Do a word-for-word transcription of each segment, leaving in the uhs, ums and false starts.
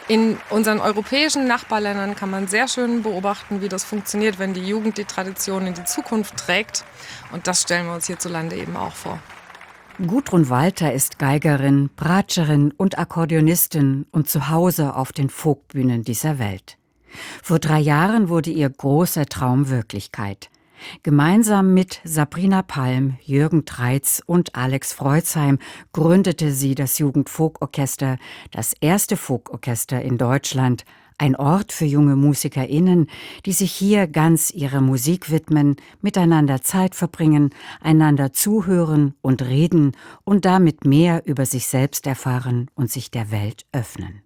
In unseren europäischen Nachbarländern kann man sehr schön beobachten, wie das funktioniert, wenn die Jugend die Tradition in die Zukunft trägt. Und das stellen wir uns hierzulande eben auch vor. Gudrun Walter ist Geigerin, Bratscherin und Akkordeonistin und zu Hause auf den Folkbühnen dieser Welt. Vor drei Jahren wurde ihr großer Traum Wirklichkeit. Gemeinsam mit Sabrina Palm, Jürgen Treitz und Alex Freuzheim gründete sie das Jugendfolkorchester, das erste Folkorchester in Deutschland, ein Ort für junge MusikerInnen, die sich hier ganz ihrer Musik widmen, miteinander Zeit verbringen, einander zuhören und reden und damit mehr über sich selbst erfahren und sich der Welt öffnen.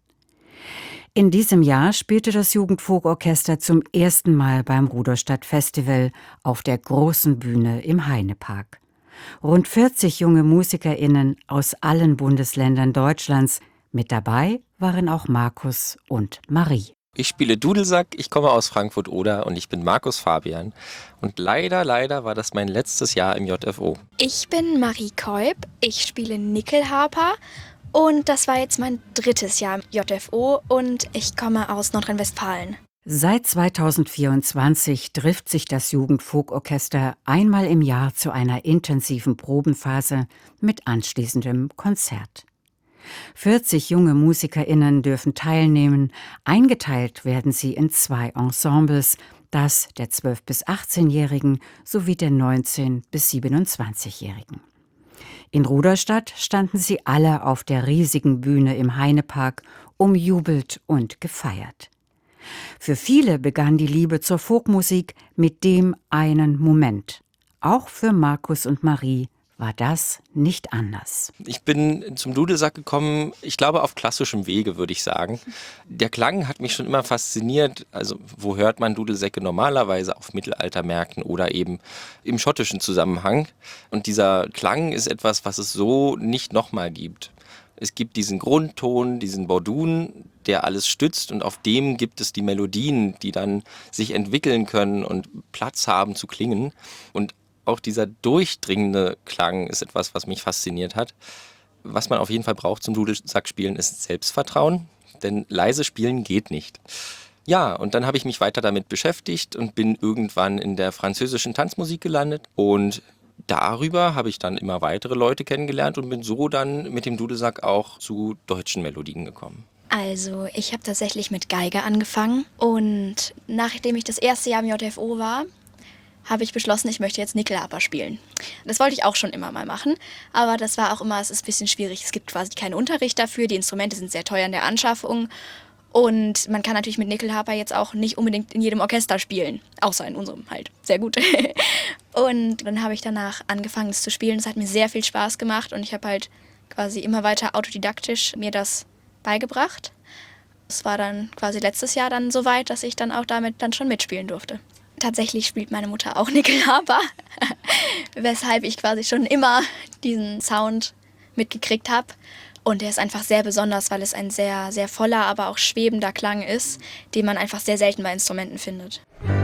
In diesem Jahr spielte das Jugendfolkorchester zum ersten Mal beim Rudolstadt Festival auf der großen Bühne im Heinepark. Rund vierzig junge MusikerInnen aus allen Bundesländern Deutschlands. Mit dabei waren auch Markus und Marie. Ich spiele Dudelsack, ich komme aus Frankfurt-Oder und ich bin Markus Fabian. Und leider, leider war das mein letztes Jahr im J F O. Ich bin Marie Keub, ich spiele Nickelharper. Und das war jetzt mein drittes Jahr im J F O und ich komme aus Nordrhein-Westfalen. Seit zweitausendvierundzwanzig trifft sich das Jugendfolkorchester einmal im Jahr zu einer intensiven Probenphase mit anschließendem Konzert. vierzig junge MusikerInnen dürfen teilnehmen. Eingeteilt werden sie in zwei Ensembles, das der zwölf- bis achtzehnjährigen sowie der neunzehn- bis siebenundzwanzigjährigen. In Rudolstadt standen sie alle auf der riesigen Bühne im Heinepark, umjubelt und gefeiert. Für viele begann die Liebe zur Folkmusik mit dem einen Moment. Auch für Markus und Marie war das nicht anders. Ich bin zum Dudelsack gekommen, ich glaube auf klassischem Wege, würde ich sagen. Der Klang hat mich schon immer fasziniert. Also wo hört man Dudelsäcke normalerweise? Auf Mittelaltermärkten oder eben im schottischen Zusammenhang. Und dieser Klang ist etwas, was es so nicht nochmal gibt. Es gibt diesen Grundton, diesen Bordun, der alles stützt und auf dem gibt es die Melodien, die dann sich entwickeln können und Platz haben zu klingen. Und auch dieser durchdringende Klang ist etwas, was mich fasziniert hat. Was man auf jeden Fall braucht zum Dudelsackspielen ist Selbstvertrauen, denn leise spielen geht nicht. Ja, und dann habe ich mich weiter damit beschäftigt und bin irgendwann in der französischen Tanzmusik gelandet und darüber habe ich dann immer weitere Leute kennengelernt und bin so dann mit dem Dudelsack auch zu deutschen Melodien gekommen. Also ich habe tatsächlich mit Geige angefangen und nachdem ich das erste Jahr im J F O war, habe ich beschlossen, ich möchte jetzt Nickelharper spielen. Das wollte ich auch schon immer mal machen, aber das war auch immer, es ist ein bisschen schwierig. Es gibt quasi keinen Unterricht dafür, die Instrumente sind sehr teuer in der Anschaffung und man kann natürlich mit Nickelharper jetzt auch nicht unbedingt in jedem Orchester spielen, außer in unserem halt, sehr gut. Und dann habe ich danach angefangen, es zu spielen. Es hat mir sehr viel Spaß gemacht und ich habe halt quasi immer weiter autodidaktisch mir das beigebracht. Es war dann quasi letztes Jahr dann so weit, dass ich dann auch damit dann schon mitspielen durfte. Tatsächlich spielt meine Mutter auch Nickelharper, weshalb ich quasi schon immer diesen Sound mitgekriegt habe. Und der ist einfach sehr besonders, weil es ein sehr, sehr voller, aber auch schwebender Klang ist, den man einfach sehr selten bei Instrumenten findet.